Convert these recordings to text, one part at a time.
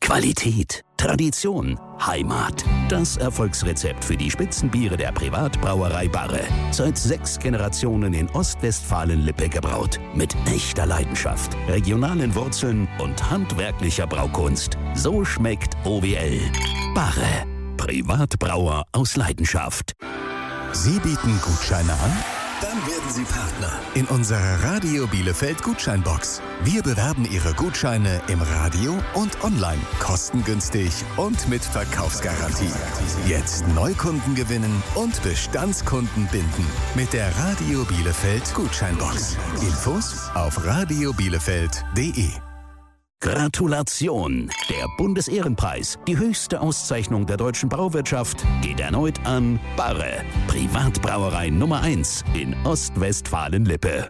Qualität, Tradition, Heimat. Das Erfolgsrezept für die Spitzenbiere der Privatbrauerei Barre. Seit 6 Generationen in Ostwestfalen-Lippe gebraut. Mit echter Leidenschaft, regionalen Wurzeln und handwerklicher Braukunst. So schmeckt OWL. Barre. Privatbrauer aus Leidenschaft. Sie bieten Gutscheine an? Dann werden Sie Partner in unserer Radio Bielefeld Gutscheinbox. Wir bewerben Ihre Gutscheine im Radio und online, kostengünstig und mit Verkaufsgarantie. Jetzt Neukunden gewinnen und Bestandskunden binden mit der Radio Bielefeld Gutscheinbox. Infos auf radiobielefeld.de. Gratulation! Der Bundesehrenpreis, die höchste Auszeichnung der deutschen Brauwirtschaft, geht erneut an Barre, Privatbrauerei Nummer 1 in Ostwestfalen-Lippe.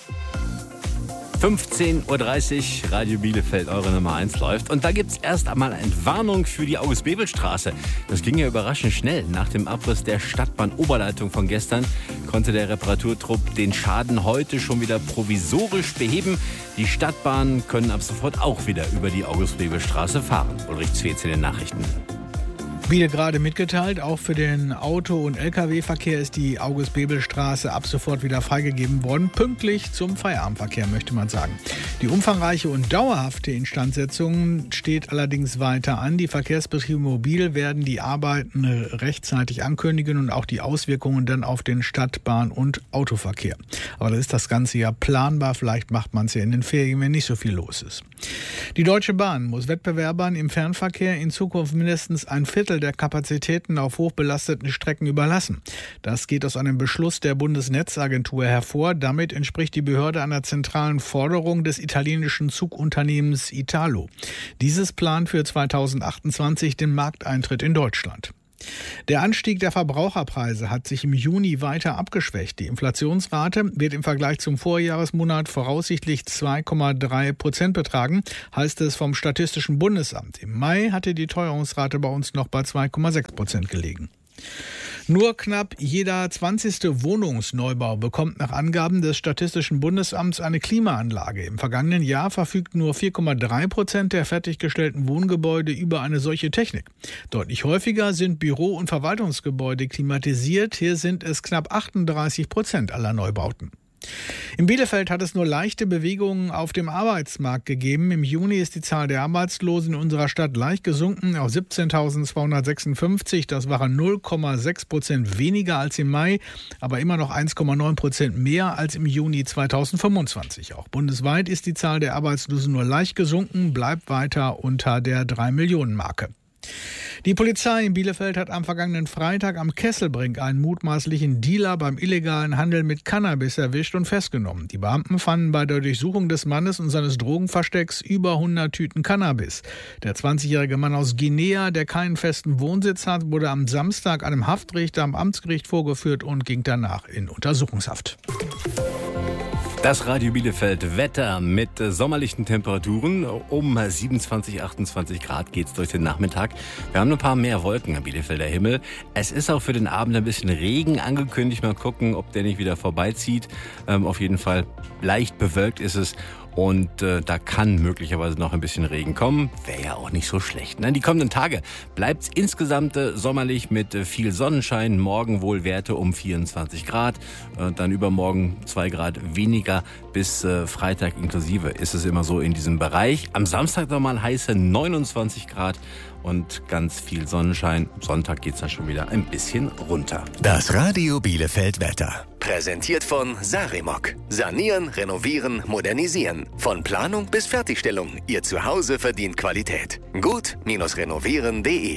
15.30 Uhr, Radio Bielefeld, eure Nummer 1 läuft. Und da gibt's erst einmal eine Entwarnung für die August-Bebel-Straße. Das ging ja überraschend schnell. Nach dem Abriss der Stadtbahn-Oberleitung von gestern konnte der Reparaturtrupp den Schaden heute schon wieder provisorisch beheben. Die Stadtbahnen können ab sofort auch wieder über die August-Bebel-Straße fahren. Ulrich Zwetz in den Nachrichten. Wie gerade mitgeteilt, auch für den Auto- und Lkw-Verkehr ist die August-Bebel-Straße ab sofort wieder freigegeben worden. Pünktlich zum Feierabendverkehr, möchte man sagen. Die umfangreiche und dauerhafte Instandsetzung steht allerdings weiter an. Die Verkehrsbetriebe Mobil werden die Arbeiten rechtzeitig ankündigen und auch die Auswirkungen dann auf den Stadtbahn- und Autoverkehr. Aber das ist das ganze Jahr planbar. Vielleicht macht man es ja in den Ferien, wenn nicht so viel los ist. Die Deutsche Bahn muss Wettbewerbern im Fernverkehr in Zukunft mindestens ein Viertel der Kapazitäten auf hochbelasteten Strecken überlassen. Das geht aus einem Beschluss der Bundesnetzagentur hervor. Damit entspricht die Behörde einer zentralen Forderung des italienischen Zugunternehmens Italo. Dieses plant für 2028 den Markteintritt in Deutschland. Der Anstieg der Verbraucherpreise hat sich im Juni weiter abgeschwächt. Die Inflationsrate wird im Vergleich zum Vorjahresmonat voraussichtlich 2,3% betragen, heißt es vom Statistischen Bundesamt. Im Mai hatte die Teuerungsrate bei uns noch bei 2,6% gelegen. Nur knapp jeder 20. Wohnungsneubau bekommt nach Angaben des Statistischen Bundesamts eine Klimaanlage. Im vergangenen Jahr verfügten nur 4,3% der fertiggestellten Wohngebäude über eine solche Technik. Deutlich häufiger sind Büro- und Verwaltungsgebäude klimatisiert. Hier sind es knapp 38% aller Neubauten. In Bielefeld hat es nur leichte Bewegungen auf dem Arbeitsmarkt gegeben. Im Juni ist die Zahl der Arbeitslosen in unserer Stadt leicht gesunken auf 17.256. Das waren 0,6% weniger als im Mai, aber immer noch 1,9% mehr als im Juni 2025. Auch bundesweit ist die Zahl der Arbeitslosen nur leicht gesunken, bleibt weiter unter der 3-Millionen-Marke. Die Polizei in Bielefeld hat am vergangenen Freitag am Kesselbrink einen mutmaßlichen Dealer beim illegalen Handel mit Cannabis erwischt und festgenommen. Die Beamten fanden bei der Durchsuchung des Mannes und seines Drogenverstecks über 100 Tüten Cannabis. Der 20-jährige Mann aus Guinea, der keinen festen Wohnsitz hat, wurde am Samstag einem Haftrichter am Amtsgericht vorgeführt und ging danach in Untersuchungshaft. Das Radio Bielefeld Wetter mit sommerlichen Temperaturen. Um 27, 28 Grad geht's durch den Nachmittag. Wir haben ein paar mehr Wolken am Bielefelder Himmel. Es ist auch für den Abend ein bisschen Regen angekündigt. Mal gucken, ob der nicht wieder vorbeizieht. Auf jeden Fall leicht bewölkt ist es. Und da kann möglicherweise noch ein bisschen Regen kommen. Wäre ja auch nicht so schlecht. Die kommenden Tage bleibt es insgesamt sommerlich mit viel Sonnenschein. Morgen wohl Werte um 24 Grad. Dann übermorgen 2 Grad weniger. Bis Freitag inklusive ist es immer so in diesem Bereich. Am Samstag nochmal heiße 29 Grad. Und ganz viel Sonnenschein. Sonntag geht's dann schon wieder ein bisschen runter. Das Radio Bielefeld Wetter. Präsentiert von Sarimok. Sanieren, renovieren, modernisieren. Von Planung bis Fertigstellung. Ihr Zuhause verdient Qualität. Gut-renovieren.de.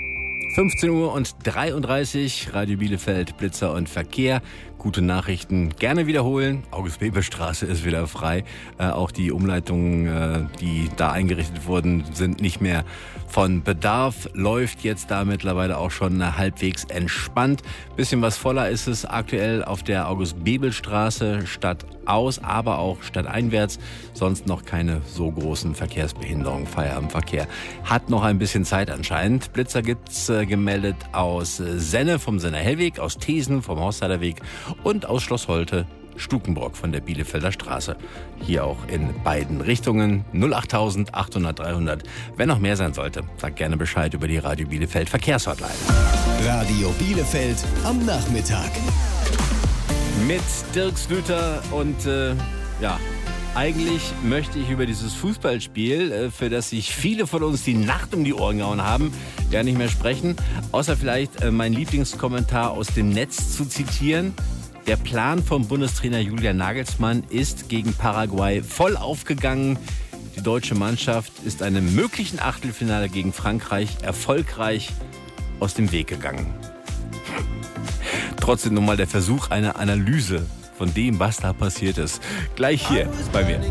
15:33 Uhr, Radio Bielefeld, Blitzer und Verkehr. Gute Nachrichten gerne wiederholen. August-Bebel-Straße ist wieder frei. Auch die Umleitungen, die da eingerichtet wurden, sind nicht mehr von Bedarf. Läuft jetzt da mittlerweile auch schon halbwegs entspannt. Bisschen was voller ist es aktuell auf der August-Bebel-Straße stadtaus, aber auch stadteinwärts. Sonst noch keine so großen Verkehrsbehinderungen. Feierabendverkehr hat noch ein bisschen Zeit anscheinend. Blitzer gibt's gemeldet aus Senne, vom Senner Hellweg, aus Thesen, vom Horstheider Weg und aus Schloss Holte Stukenbrock von der Bielefelder Straße. Hier auch in beiden Richtungen 08000 800 300. Wenn noch mehr sein sollte, sagt gerne Bescheid über die Radio Bielefeld Verkehrshotline. Radio Bielefeld am Nachmittag. Mit Dirk Slüter und eigentlich möchte ich über dieses Fußballspiel, für das sich viele von uns die Nacht um die Ohren gehauen haben, gar nicht mehr sprechen. Außer vielleicht mein Lieblingskommentar aus dem Netz zu zitieren. Der Plan vom Bundestrainer Julian Nagelsmann ist gegen Paraguay voll aufgegangen. Die deutsche Mannschaft ist einem möglichen Achtelfinale gegen Frankreich erfolgreich aus dem Weg gegangen. Trotzdem nochmal der Versuch einer Analyse von dem, was da passiert ist. Gleich hier bei mir.